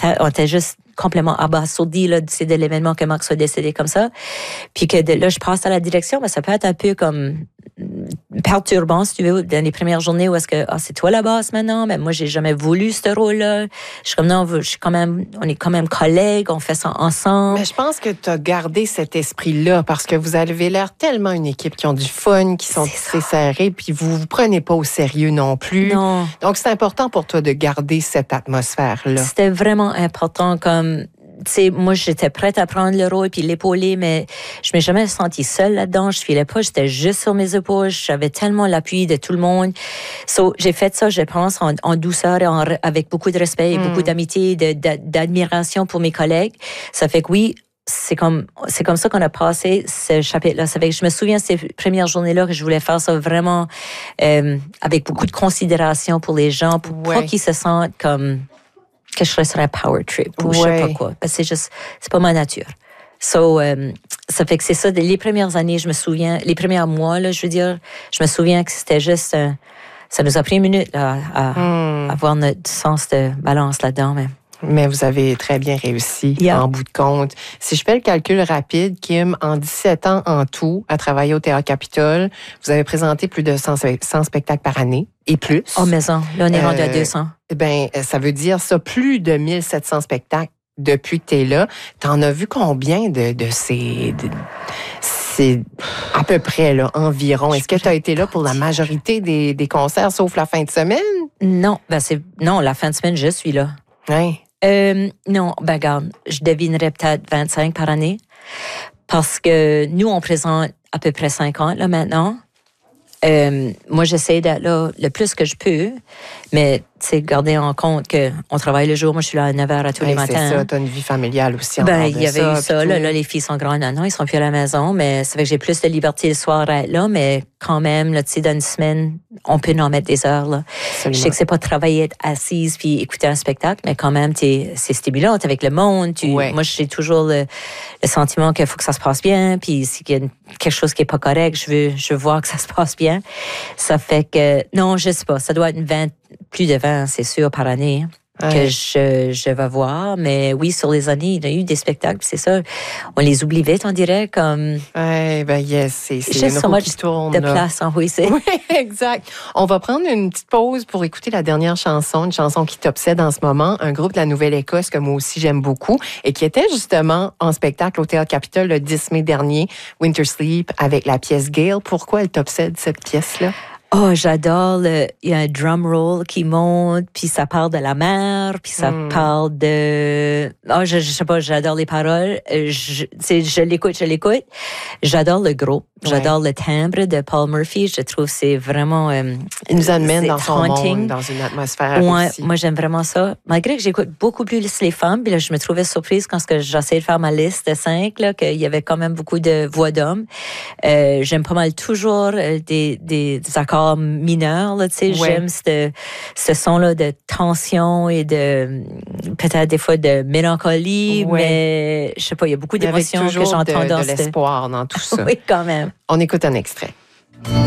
on était juste complètement abasourdi là, de l'événement que Marc soit décédé comme ça. Puis que là, je passe à la direction, mais ça peut être un peu comme perturbant, si tu veux, dans les premières journées où est-ce que c'est toi la boss maintenant, mais moi j'ai jamais voulu ce rôle-là. Je suis comme non, on est quand même collègues, on fait ça ensemble. Mais je pense que tu as gardé cet esprit-là parce que vous avez l'air tellement une équipe qui ont du fun, qui sont très serrés, puis vous prenez pas au sérieux non plus. Non. Donc c'est important pour toi de garder cette atmosphère-là. C'était vraiment important comme tu sais, moi, j'étais prête à prendre le rôle puis l'épauler, mais je m'ai jamais sentie seule là-dedans. Je filais pas, j'étais juste sur mes épaules. J'avais tellement l'appui de tout le monde. J'ai fait ça, je pense, en douceur et avec beaucoup de respect et beaucoup d'amitié et d'admiration pour mes collègues. Ça fait que oui, c'est comme ça qu'on a passé ce chapitre-là. Ça fait que je me souviens ces premières journées-là que je voulais faire ça vraiment avec beaucoup de considération pour les gens, pour pas qu'ils se sentent comme que je serais sur un power trip ou je sais pas quoi. Parce que c'est pas ma nature. Ça fait que c'est ça. Les premières années, je me souviens, les premiers mois, là, je veux dire, je me souviens que c'était juste, ça nous a pris une minute là, à avoir notre sens de balance là-dedans. Mais vous avez très bien réussi en bout de compte. Si je fais le calcul rapide, Kim, en 17 ans en tout, à travailler au Théâtre Capitole, vous avez présenté plus de 100 spectacles par année et plus. Oh, maison. Là, on est rendu à 200. Ben, ça veut dire ça, plus de 1700 spectacles depuis que tu es là. T'en as vu combien de ces... C'est à peu près, là, environ. Est-ce que tu as été là pour la majorité des concerts, sauf la fin de semaine? Non, non, la fin de semaine, je suis là. Oui. Non, regarde, je devinerais peut-être 25 par année. Parce que nous, on présente à peu près 50 là maintenant. Moi, j'essaie d'être là le plus que je peux, mais garder en compte qu'on travaille le jour. Moi, je suis là à 9h à tous les matins. C'est ça, tu as une vie familiale aussi. Il y avait eu ça. Là, les filles sont grandes. Non, ils sont plus à la maison, mais ça fait que j'ai plus de liberté le soir à être là, mais quand même, là, dans une semaine, on peut en mettre des heures. Là. Je sais que c'est pas travailler, être assise puis écouter un spectacle, mais quand même, c'est stimulant. T'es avec le monde. Moi, j'ai toujours le sentiment qu'il faut que ça se passe bien, puis s'il y a quelque chose qui est pas correct, je veux voir que ça se passe bien. Ça fait que, non, je sais pas, ça doit être plus de 20, c'est sûr, par année que je vais voir. Mais oui, sur les années, il y a eu des spectacles, c'est ça, on les oublie vite, on dirait, comme... Oui, c'est juste une roue qui tourne. De place, oui, c'est... Oui, exact. On va prendre une petite pause pour écouter la dernière chanson, une chanson qui t'obsède en ce moment, un groupe de la Nouvelle-Écosse que moi aussi j'aime beaucoup et qui était justement en spectacle au Théâtre Capitole le 10 mai dernier, Winter Sleep, avec la pièce Gale. Pourquoi elle t'obsède, cette pièce-là? Oh, j'adore, il y a un drum roll qui monte, puis ça parle de la mer, puis ça parle de... Oh, je sais pas, j'adore les paroles. Je l'écoute. J'adore le groupe. J'adore le timbre de Paul Murphy. Je trouve que c'est vraiment... il nous amène dans son monde, dans une atmosphère aussi. Moi, j'aime vraiment ça. Malgré que j'écoute beaucoup plus les femmes, puis là, je me trouvais surprise quand j'essayais de faire ma liste de 5, là, qu'il y avait quand même beaucoup de voix d'hommes. J'aime pas mal toujours des accords mineurs, là, tu sais. J'aime ce son-là de tension et de peut-être des fois de mélancolie, mais je sais pas, il y a beaucoup d'émotions que j'entends dans de l'espoir dans tout ça. Oui, quand même. On écoute un extrait.